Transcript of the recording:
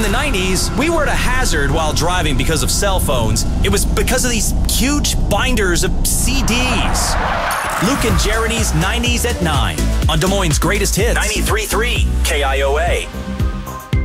the 90s, we were at a hazard while driving because of cell phones. It was because of these huge binders of CDs. Luke and Jeremy's 90s at 9 on Des Moines' Greatest Hits. 93.3 KIOA.